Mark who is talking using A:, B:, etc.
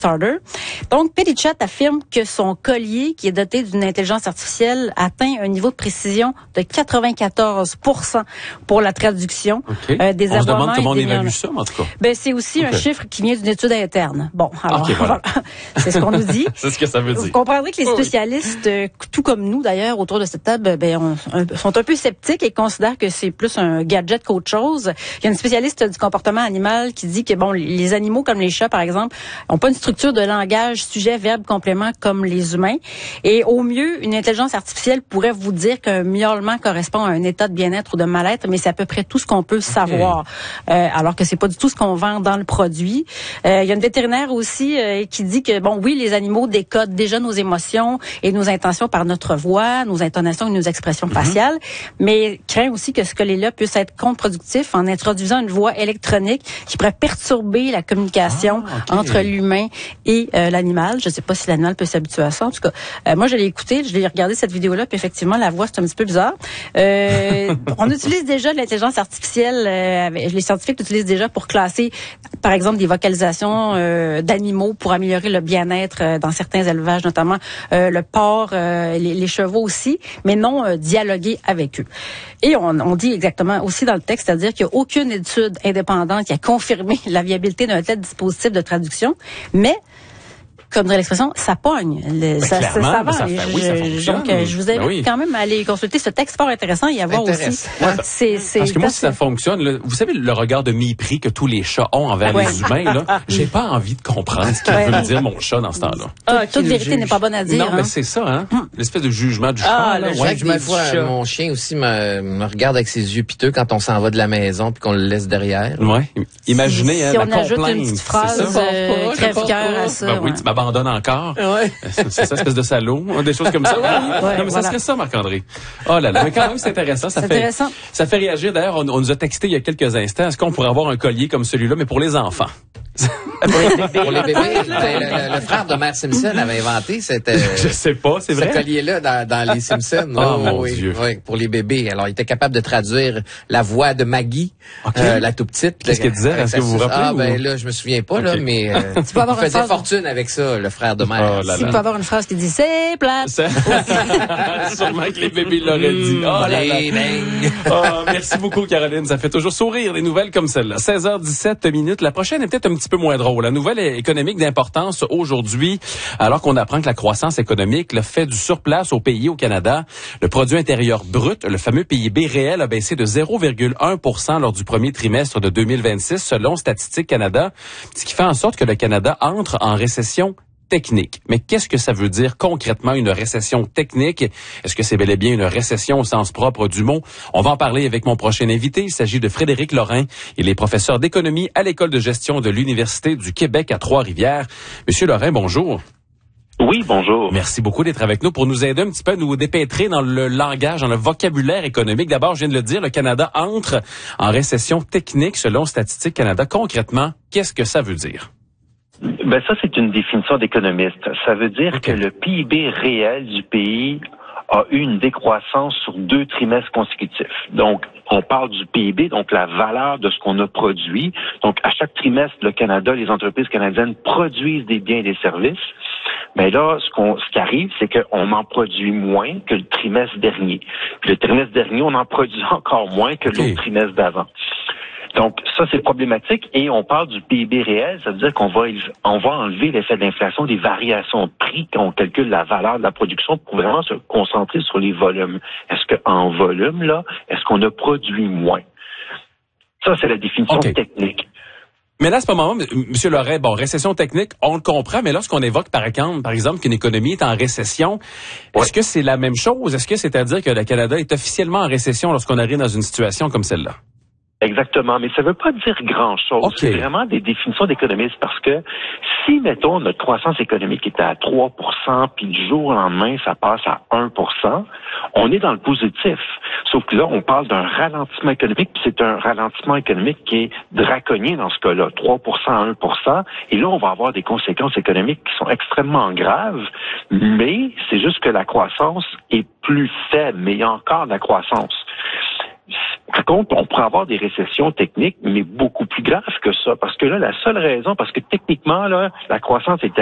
A: Starter. Donc, PetitChat affirme que son collier, qui est doté d'une intelligence artificielle, atteint un niveau de précision de 94% pour la traduction des
B: On se demande
A: aboiements.
B: Comment on évalue ça, en tout cas.
A: Ben, c'est aussi un chiffre qui vient d'une étude interne. Bon, alors, voilà. C'est ce qu'on nous dit.
B: C'est ce que ça veut dire.
A: Vous comprendrez que les spécialistes, tout comme nous d'ailleurs, autour de cette table, sont un peu sceptiques et considèrent que c'est plus un gadget qu'autre chose. Il y a une spécialiste du comportement animal qui dit que, les animaux comme les chats, par exemple, n'ont pas une structure de langage, sujet, verbe, complément comme les humains. Et au mieux, une intelligence artificielle pourrait vous dire qu'un miaulement correspond à un état de bien-être ou de mal-être, mais c'est à peu près tout ce qu'on peut savoir. Alors que c'est pas du tout ce qu'on vend dans le produit. Il y a une vétérinaire aussi qui dit que, oui, les animaux décodent déjà nos émotions et nos intentions par notre voix, nos intonations et nos expressions faciales, mais craint aussi que ce collier-là puisse être contre-productif en introduisant une voix électronique qui pourrait perturber la communication entre l'humain et l'animal. Je ne sais pas si l'animal peut s'habituer à ça. En tout cas, moi, je l'ai écouté, je l'ai regardé cette vidéo-là, puis effectivement, la voix, c'est un petit peu bizarre. On utilise déjà l'intelligence artificielle, les scientifiques l'utilisent déjà pour classer, par exemple, des vocalisations d'animaux pour améliorer le bien-être dans certains élevages, notamment le porc, les chevaux aussi, mais non dialoguer avec eux. Et on dit exactement aussi dans le texte, c'est-à-dire qu'il n'y a aucune étude indépendante qui a confirmé la viabilité d'un tel dispositif de traduction, mais comme dirait l'expression, ça pogne. Ça va.
B: Ça
A: donc, je vous invite quand même à aller consulter ce texte fort intéressant et à voir aussi.
B: Parce que moi, si ça fonctionne, là, vous savez, le regard de mépris que tous les chats ont envers les humains, là, j'ai pas envie de comprendre ce qu'il veut me dire mon chat dans ce temps-là.
A: Toute vérité n'est pas bonne à dire.
B: Non, mais c'est ça, hein. L'espèce de jugement du chat.
C: Des fois, mon chien aussi me regarde avec ses yeux piteux quand on s'en va de la maison puis qu'on le laisse derrière.
B: Ouais. Imaginez,
A: si
B: la
A: on ajoute
B: complainte.
A: une petite phrase crève-cœur à ça.
B: Oui, tu m'abandonnes encore. C'est ça, espèce de salaud. Des choses comme ça. Non, mais ça serait ça, Marc-André. Oh là là. Mais quand même, c'est intéressant. Ça fait réagir. D'ailleurs, on nous a texté il y a quelques instants. Est-ce qu'on pourrait avoir un collier comme celui-là, mais pour les enfants?
C: Pour les bébés. Le frère de Matt Simpson avait inventé
B: je sais pas, c'est vrai.
C: Ce collier-là dans les Simpsons.
B: Mon Dieu.
C: Oui, pour les bébés. Alors, il était capable de traduire la voix de Maggie, la tout petite.
B: Qu'est-ce qu'elle disait? Est-ce que vous vous rappelez?
C: Là, je me souviens pas, là, mais il faisait fortune avec ça, le frère de Matt.
A: Il peut avoir une phrase qui dit « C'est plate ».
B: Sûrement que les bébés l'auraient dit. Merci beaucoup, Caroline. Ça fait toujours sourire, les nouvelles comme celle-là. 16h17. La prochaine est peut-être un petit peu moins drôle. La nouvelle économique d'importance aujourd'hui, alors qu'on apprend que la croissance économique fait du surplace au pays, au Canada. Le produit intérieur brut, le fameux PIB réel, a baissé de 0,1% lors du premier trimestre de 2026, selon Statistique Canada, ce qui fait en sorte que le Canada entre en récession technique. Mais qu'est-ce que ça veut dire concrètement une récession technique? Est-ce que c'est bel et bien une récession au sens propre du mot? On va en parler avec mon prochain invité. Il s'agit de Frédéric Lorrain. Il est professeur d'économie à l'École de gestion de l'Université du Québec à Trois-Rivières. Monsieur Lorrain, bonjour.
D: Oui, bonjour.
B: Merci beaucoup d'être avec nous pour nous aider un petit peu à nous dépêtrer dans le langage, dans le vocabulaire économique. D'abord, je viens de le dire, le Canada entre en récession technique selon Statistique Canada. Concrètement, qu'est-ce que ça veut dire?
D: Ben ça, c'est une définition d'économiste. Ça veut dire que le PIB réel du pays a eu une décroissance sur 2 trimestres consécutifs. Donc, on parle du PIB, donc la valeur de ce qu'on a produit. Donc, à chaque trimestre, le Canada, les entreprises canadiennes produisent des biens et des services. Mais là, ce qui arrive, c'est qu'on en produit moins que le trimestre dernier. Puis le trimestre dernier, on en produit encore moins que l'autre trimestre d'avant. Donc, ça, c'est problématique. Et on parle du PIB réel, ça veut dire qu'on va enlever l'effet de l'inflation, des variations de prix, qu'on calcule la valeur de la production pour vraiment se concentrer sur les volumes. Est-ce qu'en volume, là, est-ce qu'on a produit moins? Ça, c'est la définition technique.
B: Mais là, à ce moment, M. Lorrain, récession technique, on le comprend, mais lorsqu'on évoque, par exemple, qu'une économie est en récession, est-ce que c'est la même chose? Est-ce que c'est-à-dire que le Canada est officiellement en récession lorsqu'on arrive dans une situation comme celle-là?
D: Exactement, mais ça veut pas dire grand-chose. C'est vraiment des définitions d'économistes parce que si, mettons, notre croissance économique était à 3%, puis du jour au lendemain, ça passe à 1%, on est dans le positif. Sauf que là, on parle d'un ralentissement économique, puis c'est un ralentissement économique qui est draconien dans ce cas-là, 3% à 1%, et là, on va avoir des conséquences économiques qui sont extrêmement graves, mais c'est juste que la croissance est plus faible, mais il y a encore de la croissance. Par contre, on pourrait avoir des récessions techniques, mais beaucoup plus graves que ça. Parce que là, la seule raison, parce que techniquement, là, la croissance est